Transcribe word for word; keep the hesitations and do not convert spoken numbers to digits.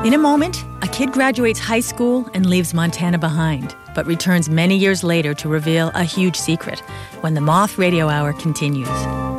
In a moment, a kid graduates high school and leaves Montana behind, but returns many years later to reveal a huge secret when the Moth Radio Hour continues.